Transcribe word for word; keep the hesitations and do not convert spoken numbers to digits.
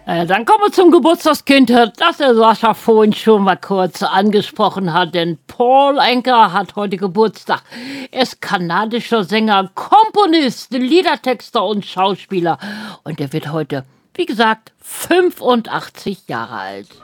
Äh, dann kommen wir zum Geburtstagskind, das der Sascha vorhin schon mal kurz angesprochen hat, denn Paul Anka hat heute Geburtstag. Er ist kanadischer Sänger, Komponist, Liedertexter und Schauspieler und er wird heute, wie gesagt, fünfundachtzig Jahre alt.